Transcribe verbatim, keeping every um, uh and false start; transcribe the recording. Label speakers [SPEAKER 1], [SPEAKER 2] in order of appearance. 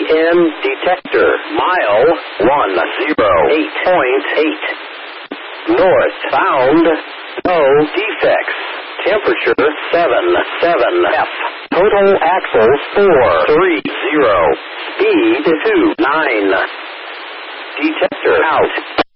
[SPEAKER 1] in detector. Mile one oh eight point eight. Northbound, no defects. Temperature seven seven F. Total axles four three zero. Speed two nine. Detector out.